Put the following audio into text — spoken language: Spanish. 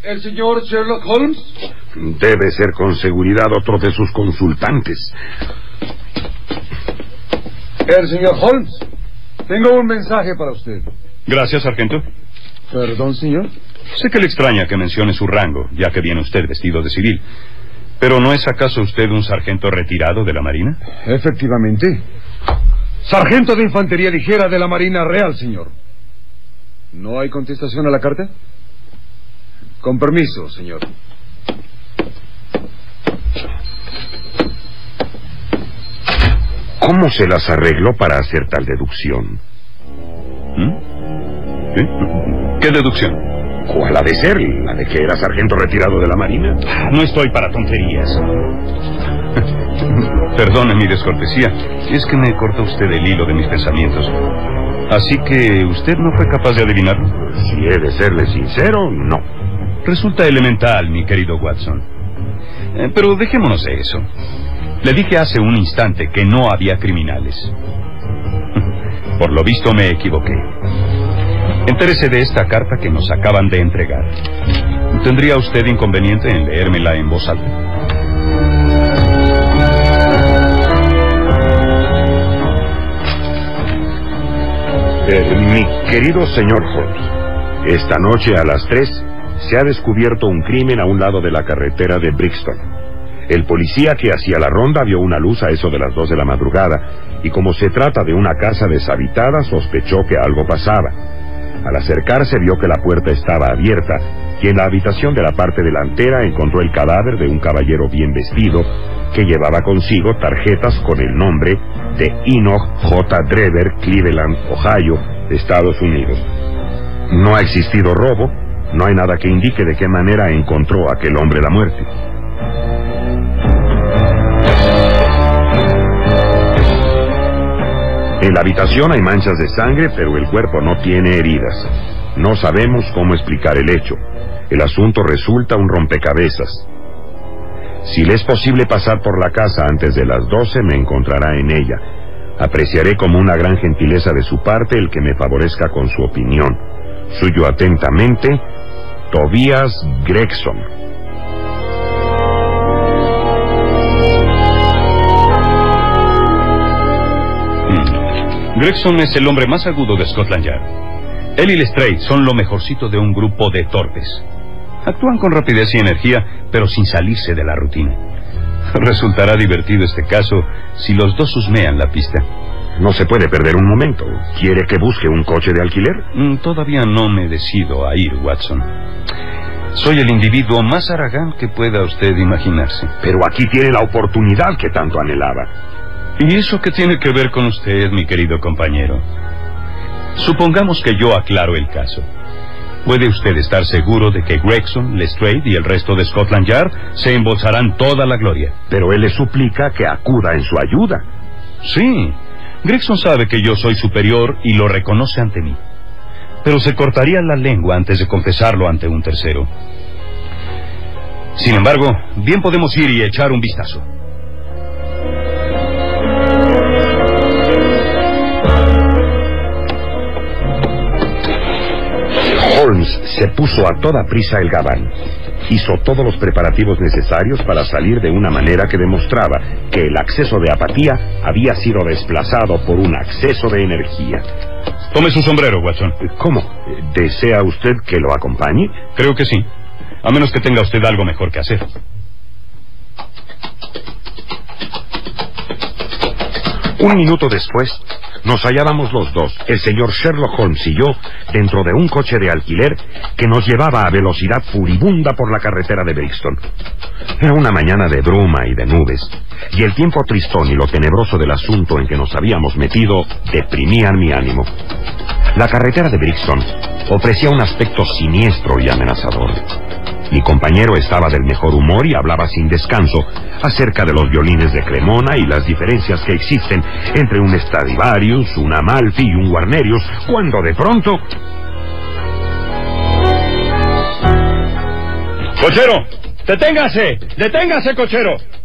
¿El señor Sherlock Holmes? Debe ser con seguridad otro de sus consultantes. El señor Holmes, tengo un mensaje para usted. Gracias, sargento. Perdón, señor. Sé que le extraña que mencione su rango, ya que viene usted vestido de civil. ¿Pero no es acaso usted un sargento retirado de la Marina? Efectivamente. Sargento de Infantería Ligera de la Marina Real, señor. ¿No hay contestación a la carta? Con permiso, señor. ¿Cómo se las arregló para hacer tal deducción? ¿Sí? ¿Qué deducción? ¿Cuál ha de ser? ¿La de que era sargento retirado de la Marina? No estoy para tonterías. Perdone mi descortesía. Es que me cortó usted el hilo de mis pensamientos. Así que usted no fue capaz de adivinarlo. Si he de serle sincero, no. Resulta elemental, mi querido Watson. Pero dejémonos de eso. Le dije hace un instante que no había criminales. Por lo visto me equivoqué. Entérese de esta carta que nos acaban de entregar. ¿Tendría usted inconveniente en leérmela en voz alta? Mi querido señor Holmes, esta noche a las 3 se ha descubierto un crimen a un lado de la carretera de Brixton. El policía que hacía la ronda vio una luz a eso de las 2 de la madrugada y como se trata de una casa deshabitada, sospechó que algo pasaba. Al acercarse vio que la puerta estaba abierta y en la habitación de la parte delantera encontró el cadáver de un caballero bien vestido que llevaba consigo tarjetas con el nombre de Enoch J. Drever, Cleveland, Ohio, Estados Unidos. No ha existido robo, no hay nada que indique de qué manera encontró aquel hombre la muerte. En la habitación hay manchas de sangre, pero el cuerpo no tiene heridas. No sabemos cómo explicar el hecho. El asunto resulta un rompecabezas. Si le es posible pasar por la casa antes de las 12, me encontrará en ella. Apreciaré como una gran gentileza de su parte el que me favorezca con su opinión. Suyo atentamente, Tobias Gregson. Gregson es el hombre más agudo de Scotland Yard. Él y Lestrade son lo mejorcito de un grupo de torpes. Actúan con rapidez y energía, pero sin salirse de la rutina. Resultará divertido este caso si los dos husmean la pista. No se puede perder un momento. ¿Quiere que busque un coche de alquiler? Todavía no me decido a ir, Watson. Soy el individuo más haragán que pueda usted imaginarse. Pero aquí tiene la oportunidad que tanto anhelaba. ¿Y eso qué tiene que ver con usted, mi querido compañero? Supongamos que yo aclaro el caso. Puede usted estar seguro de que Gregson, Lestrade y el resto de Scotland Yard se embolsarán toda la gloria. Pero él le suplica que acuda en su ayuda. Sí, Gregson sabe que yo soy superior y lo reconoce ante mí. Pero se cortaría la lengua antes de confesarlo ante un tercero. Sin embargo, bien podemos ir y echar un vistazo. Holmes se puso a toda prisa el gabán. Hizo todos los preparativos necesarios para salir de una manera que demostraba que el acceso de apatía había sido desplazado por un acceso de energía. Tome su sombrero, Watson. ¿Cómo? ¿Desea usted que lo acompañe? Creo que sí, a menos que tenga usted algo mejor que hacer. Un minuto después, nos hallábamos los dos, el señor Sherlock Holmes y yo, dentro de un coche de alquiler que nos llevaba a velocidad furibunda por la carretera de Brixton. Era una mañana de bruma y de nubes, y el tiempo tristón y lo tenebroso del asunto en que nos habíamos metido deprimían mi ánimo. La carretera de Brixton ofrecía un aspecto siniestro y amenazador. Mi compañero estaba del mejor humor y hablaba sin descanso acerca de los violines de Cremona y las diferencias que existen entre un Stradivarius, un Amalfi y un Guarnerius, cuando de pronto... ¡Cochero! ¡Deténgase! ¡Deténgase, cochero!